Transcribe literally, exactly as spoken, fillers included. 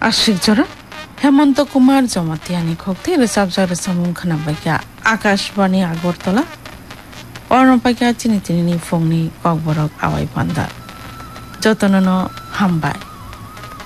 আশিক জরা হেমন্ত কুমার জমাতিয়ানি খক্তি রেসাবজা রেসামুং খানাবাইকা আকাশবাণী আগরতলা অর্ণপাইকা চিনি চিনি ফংনি ককবরক আওয়াই পান্দা যতনন হামবাই